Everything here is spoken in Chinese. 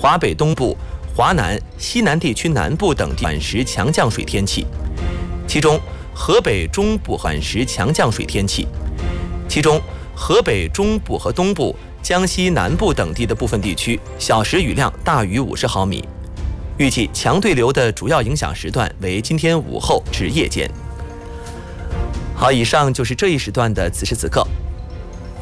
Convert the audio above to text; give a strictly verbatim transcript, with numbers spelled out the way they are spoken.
华北东部、华南、西南地区南部等地短时强降水天气，其中河北中部短时强降水天气，其中河北中部和东部、江西南部等地的部分地区小时雨量大于五十毫米。预计强对流的主要影响时段为今天午后至夜间。好，以上就是这一时段的此时此刻。